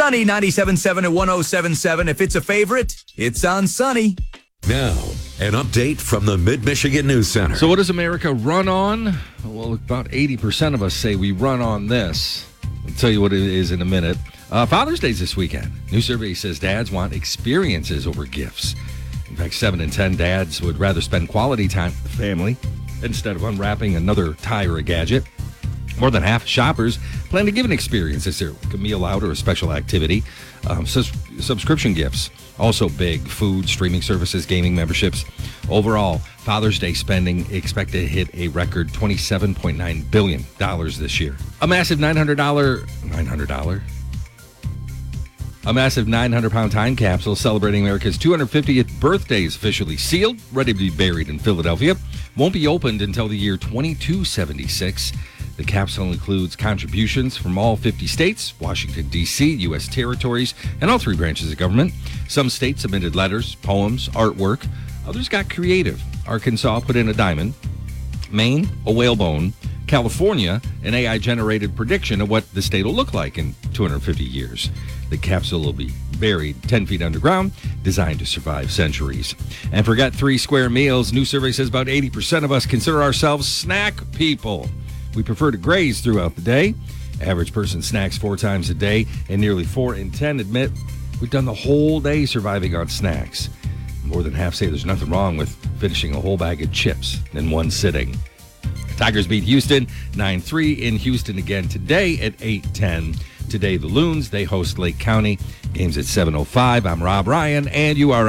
Sunny 97.7 and 107.7. If it's a favorite, it's on Sunny. Now, an update from the Mid-Michigan News Center. So what does America run on? Well, about 80% of us say we run on this. I'll tell you what it is in a minute. Father's Day's this weekend. New survey says dads want experiences over gifts. In fact, 7 in 10 dads would rather spend quality time with the family instead of unwrapping another tie or a gadget. More than half of shoppers plan to give an experience this year, like a meal out or a special activity. Subscription gifts, also big. Food, streaming services, gaming memberships. Overall, Father's Day spending expected to hit a record $27.9 billion this year. A massive 900-pound time capsule celebrating America's 250th birthday is officially sealed, ready to be buried in Philadelphia. Won't be opened until the year 2276. The capsule includes contributions from all 50 states, Washington, D.C., U.S. territories, and all 3 branches of government. Some states submitted letters, poems, artwork. Others got creative. Arkansas put in a diamond. Maine, a whalebone. California, an AI-generated prediction of what the state will look like in 250 years. The capsule will be buried 10 feet underground, designed to survive centuries. And forget 3 square meals. New survey says about 80% of us consider ourselves snack people. We prefer to graze throughout the day. Average person snacks 4 times a day, and nearly 4 in 10 admit we've done the whole day surviving on snacks. More than half say there's nothing wrong with finishing a whole bag of chips in one sitting. Tigers beat Houston 9-3 in Houston again today at 8:10. Today, the Loons, they host Lake County. Games at 7:05. I'm Rob Ryan, and you are